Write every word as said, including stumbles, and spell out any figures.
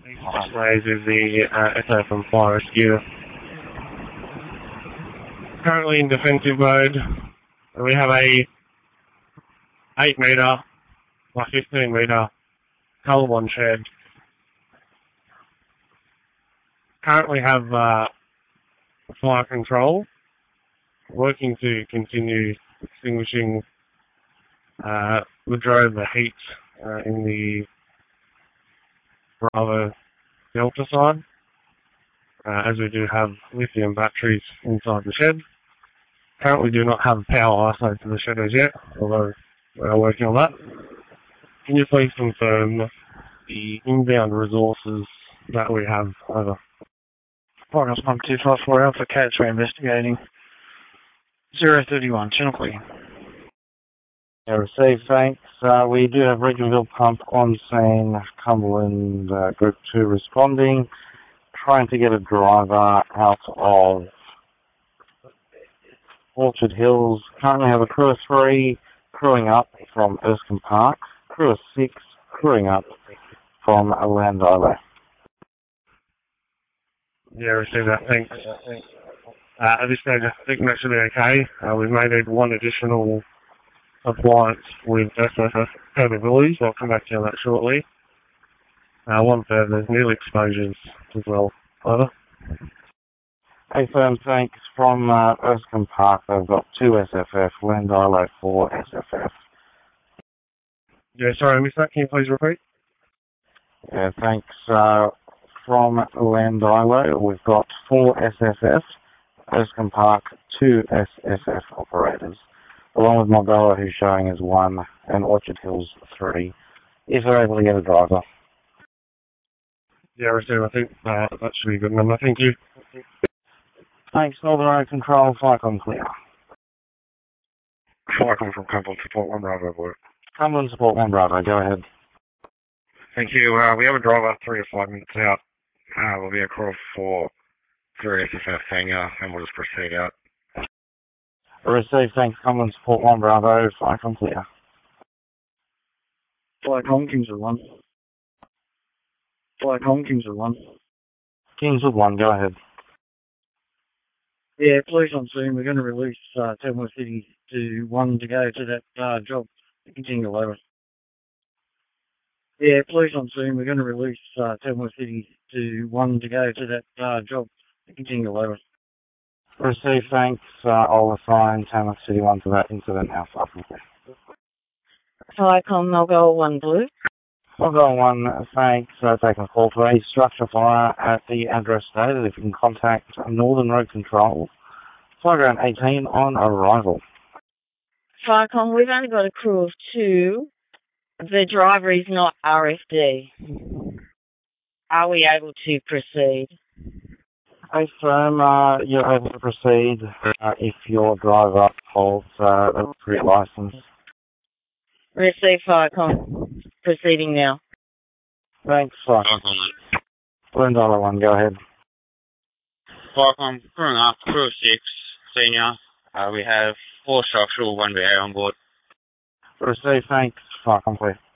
Raise is the uh, S A from Fire Rescue. Currently in defensive mode. We have a eight metre by fifteen metre Colorbond shed. Currently have uh, fire control, working to continue extinguishing uh, the drove the heat uh, in the Bravo Delta side, uh, as we do have lithium batteries inside the shed. Currently do not have power iso to the shed as yet, although we are working on that. Can you please confirm the inbound resources that we have over? Progress one two five four Alpha Cat three investigating. zero three one, channel clear. Yeah, received, thanks. Uh, we do have Reganville Pump on scene, Cumberland uh, Group two responding, trying to get a driver out of Orchard Hills. Currently have a crew of three crewing up from Erskine Park, crew of six crewing up from Land Island. Yeah, received that, thanks. Uh, at this stage, I think that should be okay. Uh, we've made it one additional appliance with S S F capabilities. I'll come back to you on that shortly. Uh, one further, nil exposures as well. Over. Hey, firm, thanks. From uh, Erskine Park, they've got two S F F, Land Island four S F F. Yeah, sorry, I missed that. Can you please repeat? Yeah, thanks. Uh, from Land Island, we've got four S F F, Erskine Park, two S S F operators, along with Margoa, who's showing as one, and Orchard Hills three, if they're able to get a driver. Yeah, receive. I think uh, that should be a good number. Thank you. Thanks, Northern Road Control, Flycom clear. Flycom from Cumberland Support one Bravo, boy. Cumberland Support one Bravo, go ahead. Thank you. Uh, we have a driver three or five minutes out. Uh, we'll be a call for three S F F hangar, and we'll just proceed out. Receive, thanks, Cumberland Support one Bravo, Flycom clear. Flycom, Kingswood one. Flycom, Kingswood one. Kingswood one, go ahead. Yeah, police on scene. We're going to release uh, Tamworth City to one to go to that uh, job. Continue to over. Yeah, police on scene. We're going to release uh, Tamworth City to one to go to that uh, job. Continue to over. Receive, thanks. Uh, I'll assign Tamworth City one to that incident now. Flycom, Margoa one Blue. Margoa one, thanks. Uh, taking a call to a structure fire at the address stated. If you can contact Northern Road Control, Flyground eighteen on arrival. Flycom, we've only got a crew of two. The driver is not R F D. Are we able to proceed? Hey, firm, uh, you're able to proceed uh, if your driver holds uh, a street license. Receive Flycom. Proceeding now. Thanks, Flycom. Land Island one, go ahead. Flycom, crewing up, crew of six, senior. Uh, we have four structural, one V A on board. Receive, thanks. Flycom, please.